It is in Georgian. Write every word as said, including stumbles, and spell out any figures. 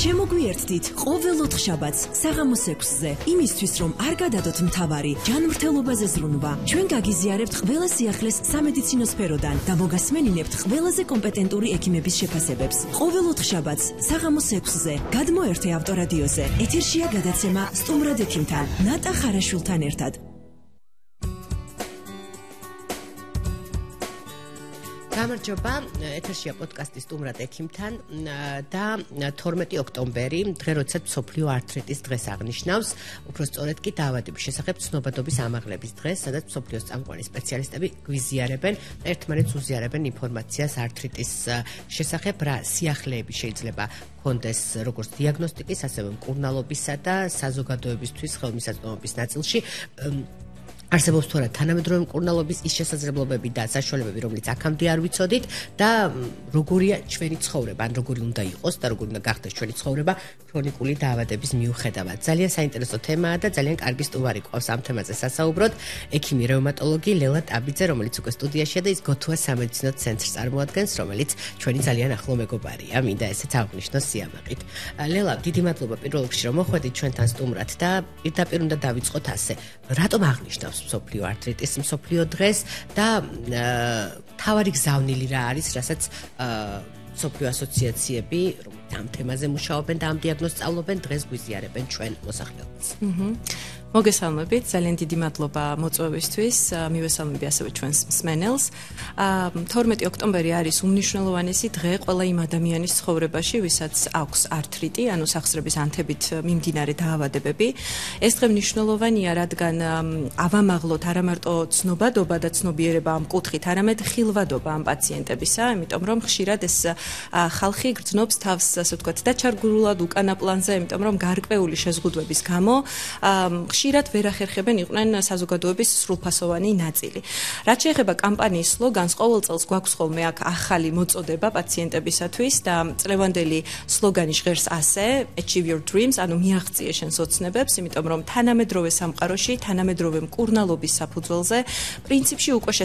შემოგვიერთდით ყოველ ოთხშაბათს საღამოს ექვსზე, იმისთვის რომ არ გადადოთ მთავარი ჯანმრთელობაზე ზრუნვა. ჩვენ გაგიზიარებთ ყველა სიახლეს სამედიცინო სფეროდან და მოგასმენინებთ ყველაზე კომპეტენტური ექიმების შეფასებებს. ყოველ ოთხშაბათს საღამოს ექვსზე გადმოერთე ავტორადიოზე. ეთერშია გადაცემა სტუმრად ექიმთან, ნატა ხარაშვილთან ერთად. გამარჯობა, ეთერშია პოდკასტი სტუმრად ექიმთან და თორმეტი ოქტომბერი, დღე როდესაც მსოფლიო ართრიტის დღეს აღნიშნავს, უფრო სწორედ კი დაავადების შესახებ ცნობადობის ამაღლების დღეს, სადაც მსოფლიოს წამყვანი სპეციალისტები გვიზიარებენ, ერთმანეთს უზიარებენ ინფორმაციას ართრიტის შესახებ, რა სიახლეები შეიძლება ჰქონდეს როგორც დიაგნოსტიკის, ასევე მკურნალობისა და საზოგადოებისთვის ხელმისაწვდომობის ნაწილში. არსებობს თუ არა თანამედროვე მკურნალობის ის შესაძლებლობები და საშუალებები, რომელიც აქამდე არ ვიცოდით და როგორია ჩვენი ცხოვრება, ან როგორი უნდა იყოს და როგორი უნდა გახდეს ჩვენი ცხოვრება ქრონიკული დაავადების მიუხედავად. ძალიან საინტერესო თემაა და ძალიან კარგი სტუმარი გვყავს ამ თემაზე სასაუბროდ, ექიმი რევმატოლოგი ლელა ტაბიძე, რომელიც უკვე სტუდიაშია და ის გოთუას სამედიცინო ცენტრს წარმოადგენს, რომელიც ჩვენი ძალიან ახლო მეგობარია, მინდა ესეც აღნიშნოს სიამაყით. ლელა, დიდი მადლობა პირველ რიგში რომ მოხვედით ჩვენთან სტუმრად და პირდაპირ უნდა დავიწყოთ ასე. რატომ აღნიშნავს მსოფლიო ართრიტის მსოფლიო დღეს და თავარი გზავნილი რა არის, რასაც მსოფლიო ასოციაციები, რომელიც ამ თემაზე მუშაობენ და ამ დიაგნოზს სწავლობენ, დღეს გვიზიარებენ ჩვენ მოსახლეობას. მოგესალმებით, ძალიან დიდი მადლობა მოწვევისთვის, მივესალმები ასევე ჩვენს მსმენელს. თორმეტი ოქტომბერი არის უმნიშვნელოვანესი დღე ყველა იმ ადამიანის ცხოვრებაში, ვისაც აქვს ართრიტი, ანუ სახსრების ანთებით მიმდინარე დაავადებები. ეს დღე მნიშვნელოვანია, რადგან ავამაღლოთ არა მარტო ცნობადობა და ცნობიერება ამ კუთხით, არამედ ხილვადობა ამ პაციენტებისა, იმიტომ რომ ხშირად ეს ხალხი გრძნობს თავს, ასე ვთქვათ, დაჩარგულულად უკანა პლანზე, იმიტომ რომ გარკვეული შეზღუდვების გამო ხშირად ვერ ახერხებენ იყვნენ საზოგადოების სრულფასოვანი ნაწილი. რაც შეეხება კამპანიის სლოგანს, ყოველ წელს გვაქვს ხოლმე აქ ახალი მოწოდება პაციენტებისათვის და წლევანდელი სლოგანი ჟღერს ასე: Achieve your dreams, ანუ მიაღწიე შენს ოცნებებს, იმიტომ რომ თანამედროვე სამყაროში, თანამედროვე მკურნალობის საფუძველზე, პრინციპში უკვე